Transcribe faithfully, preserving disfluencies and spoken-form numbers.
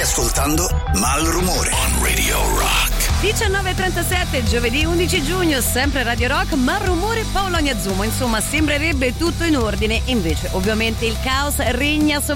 ascoltando Malrumore on Radio Rock. diciannove e trentasette, giovedì undici giugno, sempre Radio Rock, Malrumore, Paolo Agnazumo. Insomma, sembrerebbe tutto in ordine, invece ovviamente il caos regna sopra